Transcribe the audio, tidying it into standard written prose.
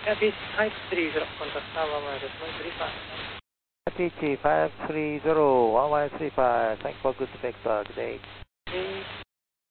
Yeah, this type 30, contact now, 135. TG 530, 1135, thanks for good feedback, good day.